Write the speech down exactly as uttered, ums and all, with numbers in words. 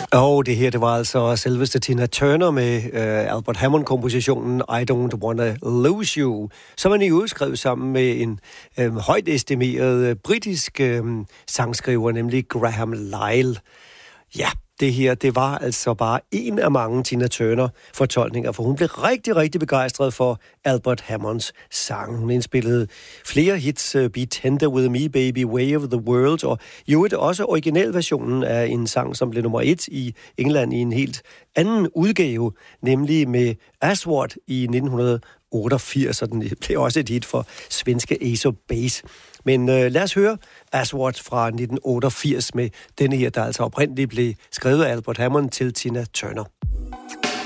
Og det her, det var altså selveste Tina Turner med uh, Albert Hammond-kompositionen I Don't Wanna Lose You, som han i øvrigt skrev sammen med en uh, højt estimeret uh, britisk uh, sangskriver, nemlig Graham Lyle. Ja, det her, det var altså bare en af mange Tina Turner-fortolkninger, for hun blev rigtig, rigtig begejstret for Albert Hammonds sang. Hun indspillede flere hits, Be Tender With Me, Baby, Way of the World, og jo det også originalversionen af en sang, som blev nummer et i England i en helt anden udgave, nemlig med Aswad i nitten otteogfirs, og den blev også et hit for svenske Ace of Base. Men øh, lad os høre Aswad fra nitten otteogfirs med denne her, der altså oprindeligt blev skrevet af Albert Hammond til Tina Turner.